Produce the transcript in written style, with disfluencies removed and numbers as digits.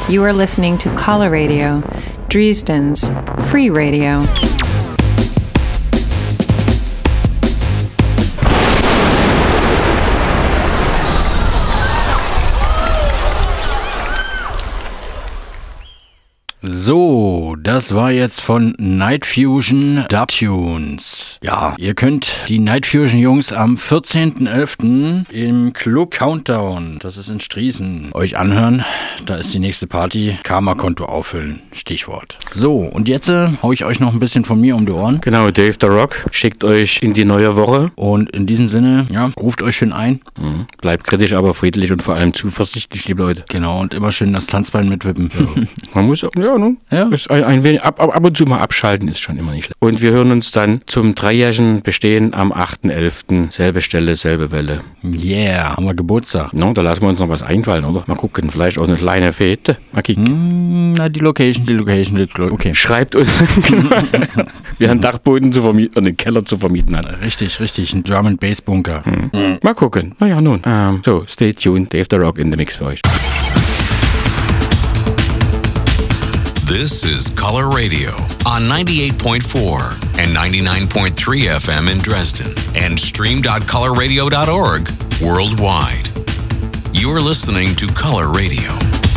You are listening to Color Radio, Dresden's free radio. So, das war jetzt von Night Fusion Dubtunes. Ja, ihr könnt die Night Fusion Jungs am 14.11. im Club Countdown, das ist in Striesen, euch anhören. Da ist die nächste Party. Karma-Konto auffüllen, Stichwort. So, und jetzt hau ich euch noch ein bisschen von mir um die Ohren. Genau, Dave the Rock schickt euch in die neue Woche. Und in diesem Sinne, ja, ruft euch schön ein. Bleibt kritisch, aber friedlich und vor allem zuversichtlich, liebe Leute. Genau, und immer schön das Tanzbein mitwippen. Ja. Man muss, ein wenig ab und zu mal abschalten ist schon immer nicht schlecht. Und wir hören uns dann zum dreijährigen Bestehen am 8.11. Selbe Stelle, selbe Welle. Yeah, haben wir Geburtstag. No, da lassen wir uns noch was einfallen, oder? Mal gucken, vielleicht auch eine kleine Fete. Mal kicken. Na, die Location. Okay. Schreibt uns, wir haben Dachboden zu vermieten und einen Keller zu vermieten hat. Richtig, ein Drum and Bass Bunker. Mal gucken. Naja, nun. So, stay tuned. Dave the Rock in the Mix für euch. This is Color Radio on 98.4 and 99.3 FM in Dresden and stream.colorradio.org worldwide. You're listening to Color Radio.